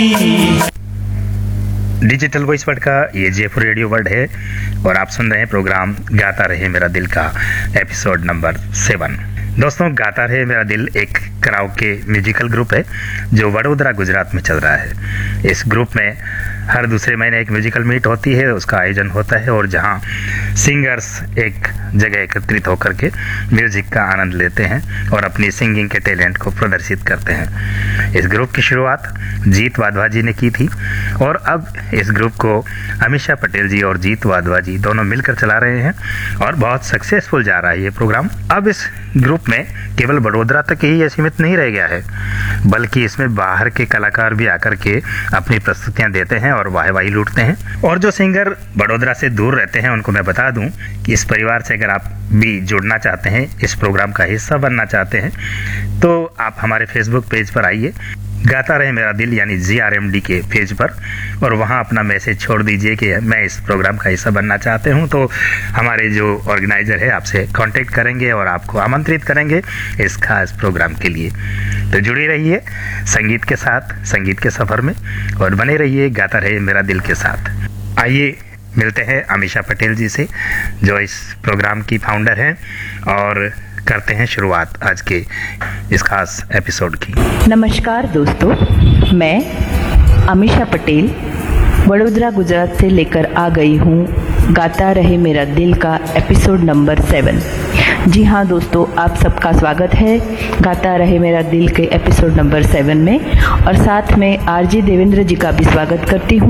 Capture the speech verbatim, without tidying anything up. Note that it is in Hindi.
डिजिटल वॉइस वर्ड का ये जयपुर रेडियो वर्ड है और आप सुन रहे हैं प्रोग्राम गाता रहे मेरा दिल का एपिसोड नंबर सेवन। दोस्तों, गाता रहे मेरा दिल एक कराओके म्यूजिकल ग्रुप है जो वडोदरा गुजरात में चल रहा है। इस ग्रुप में हर दूसरे महीने एक म्यूजिकल मीट होती है, उसका आयोजन होता है और जहां सिंगर्स एक जगह एकत्रित होकर के म्यूजिक का आनंद लेते हैं और अपनी सिंगिंग के टैलेंट को प्रदर्शित करते हैं। इस ग्रुप की शुरुआत जीत वाधवा जी ने की थी और अब इस ग्रुप को अमीषा पटेल जी और जीत वाधवा जी दोनों मिलकर चला रहे हैं और बहुत सक्सेसफुल जा रहा है ये प्रोग्राम। अब इस ग्रुप में केवल वडोदरा तक ही सीमित नहीं रह गया है, बल्कि इसमें बाहर के कलाकार भी आकर के अपनी प्रस्तुतियां देते हैं और वाहवाही लूटते हैं। और जो सिंगर वडोदरा से दूर रहते हैं उनको मैं बता दूं कि इस परिवार से अगर आप भी जुड़ना चाहते हैं, इस प्रोग्राम का हिस्सा बनना चाहते हैं, तो आप हमारे फेसबुक पेज पर आइए, गाता रहे मेरा दिल यानी जी आर एम डी के पेज पर, और वहां अपना मैसेज छोड़ दीजिए कि मैं इस प्रोग्राम का हिस्सा बनना चाहते हूं। तो हमारे जो ऑर्गेनाइजर है आपसे कांटेक्ट करेंगे और आपको आमंत्रित करेंगे इस खास प्रोग्राम के लिए। तो जुड़े रहिए संगीत के साथ, संगीत के सफर में, और बने रहिए गाता रहे मेरा दिल के साथ। आइए मिलते हैं अमीषा पटेल जी से जो इस प्रोग्राम की फाउंडर हैं और करते हैं शुरुआत आज के इस खास एपिसोड की। नमस्कार दोस्तों, मैं अमीषा पटेल वडोदरा गुजरात से लेकर आ गई हूँ गाता रहे मेरा दिल का एपिसोड नंबर सेवन। जी हाँ दोस्तों, आप सबका स्वागत है गाता रहे मेरा दिल के एपिसोड नंबर सेवन में, और साथ में आरजे देवेंद्र जी का भी स्वागत करती हूँ।